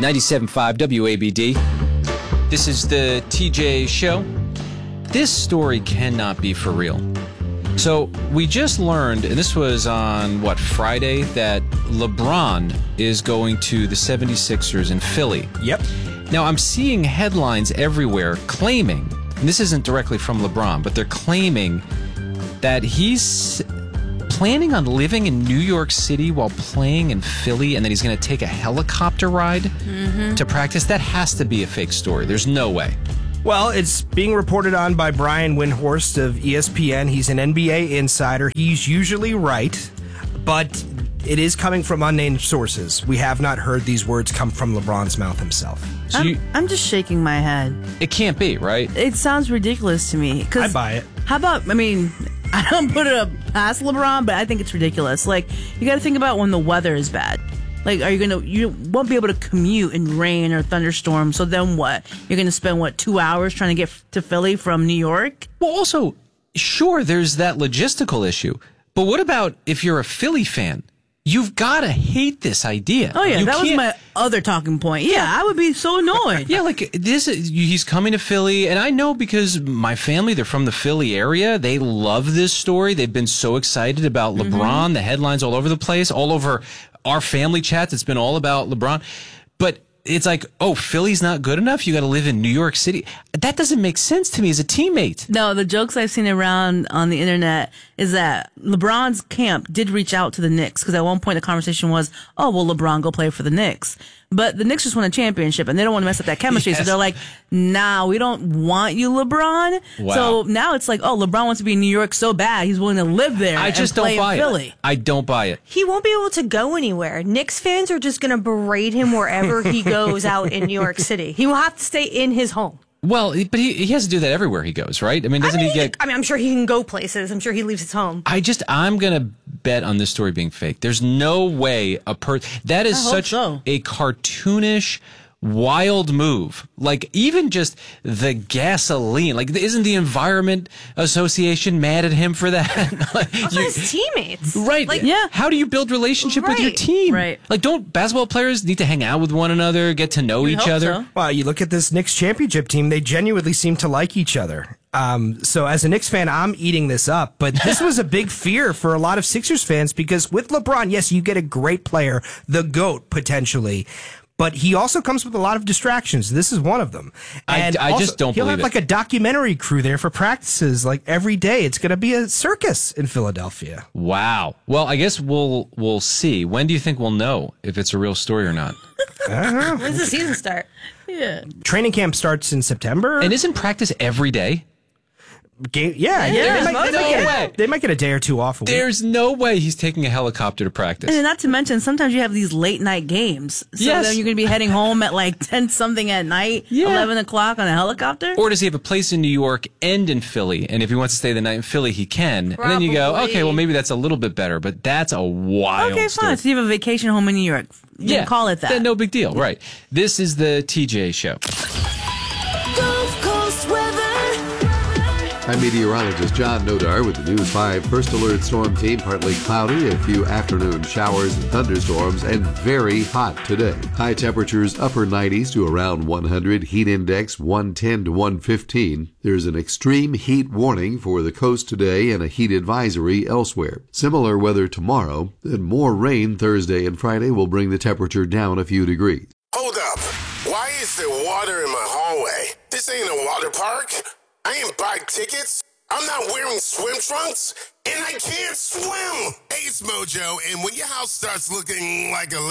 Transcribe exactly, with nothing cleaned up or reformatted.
ninety-seven point five W A B D. This is the T J Show. This story cannot be for real. So we just learned, and this was on, what, Friday, that LeBron is going to the seventy-sixers in Philly. Yep. Now, I'm seeing headlines everywhere claiming, and this isn't directly from LeBron, but they're claiming that he's planning on living in New York City while playing in Philly, and that he's going to take a helicopter ride mm-hmm. to practice. That has to be a fake story. There's no way. Well, it's being reported on by Brian Windhorst of E S P N. He's an N B A insider. He's usually right, but it is coming from unnamed sources. We have not heard these words come from LeBron's mouth himself. So I'm, you, I'm just shaking my head. It can't be, right? It sounds ridiculous to me. I buy it. How about, I mean, I don't put it up past LeBron, but I think it's ridiculous. Like, you got to think about when the weather is bad. Like, are you going to, you won't be able to commute in rain or thunderstorm. So then what? You're going to spend, what, two hours trying to get to Philly from New York? Well, also, sure, there's that logistical issue. But what about if you're a Philly fan? You've got to hate this idea. Oh, yeah, you that was can't... my other talking point. Yeah, I would be so annoyed. Yeah, like, this, he's coming to Philly, and I know because my family, they're from the Philly area. They love this story. They've been so excited about LeBron, mm-hmm. the headlines all over the place, all over our family chats. It's been all about LeBron. But it's like, oh, Philly's not good enough? You got to live in New York City? That doesn't make sense to me as a teammate. No, the jokes I've seen around on the internet is that LeBron's camp did reach out to the Knicks, because at one point the conversation was, oh, well, LeBron, go play for the Knicks. But the Knicks just won a championship, and they don't want to mess up that chemistry. Yes. So they're like, nah, we don't want you, LeBron. Wow. So now it's like, oh, LeBron wants to be in New York so bad, he's willing to live there. I just and play don't buy in Philly. it. I don't buy it. He won't be able to go anywhere. Knicks fans are just going to berate him wherever he goes out in New York City. He will have to stay in his home. Well, but he, he has to do that everywhere he goes, right? I mean, doesn't I mean, he get... I mean, I'm sure he can go places. I'm sure he leaves his home. I just, I'm going to bet on this story being fake. There's no way a per... That is I hope such so. a cartoonish, wild move. Like, even just the gasoline. Like, isn't the Environment Association mad at him for that? Like, Also you, his teammates. Right. Like, yeah. How do you build relationship with your Right. team? Right. Like, don't basketball players need to hang out with one another, get to know We each hope other? so. Well, you look at this Knicks championship team, they genuinely seem to like each other. Um, so as a Knicks fan, I'm eating this up. But this was a big fear for a lot of Sixers fans, because with LeBron, yes, you get a great player, the GOAT potentially. But he also comes with a lot of distractions. This is one of them. And I, I also, just don't he'll believe have it. like a documentary crew there for practices, like every day. It's going to be a circus in Philadelphia. Wow. Well, I guess we'll we'll see. When do you think we'll know if it's a real story or not? When's the season start? Yeah. Training camp starts in September. And isn't practice every day? Game, yeah, Yeah, they, might, most they, might no get, way. they might get a day or two off a week. There's no way he's taking a helicopter to practice. And not to mention, sometimes you have these late night games. So Yes. then you're going to be heading home at like ten something at night, Yeah. eleven o'clock on a helicopter. Or does he have a place in New York and in Philly? And if he wants to stay the night in Philly, he can. And then you go, Probably. okay, well, maybe that's a little bit better, but that's a wild Okay, story. fine. So you have a vacation home in New York. You can call it that. Then no big deal, right. This is the T J Show. Gulf Coast weather. I'm meteorologist John Nodar with the News five First Alert Storm Team. Partly cloudy, a few afternoon showers and thunderstorms, and very hot today. High temperatures upper nineties to around one hundred, heat index one ten to one fifteen. There's an extreme heat warning for the coast today and a heat advisory elsewhere. Similar weather tomorrow, then more rain Thursday and Friday will bring the temperature down a few degrees. Hold up. Why is there water in my hallway? This ain't a water park. I ain't buy tickets. I'm not wearing swim trunks. And I can't swim. Ace Mojo, and when your house starts looking like a